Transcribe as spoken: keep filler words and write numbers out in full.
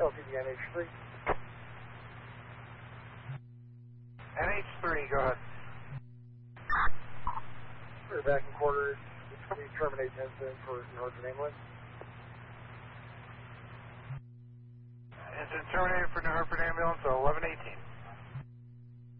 L T D N H three. N H three, go ahead. We're back in quarters. Please terminate the incident for New Hartford ambulance. Incident terminated for New Hartford ambulance, eleven eighteen.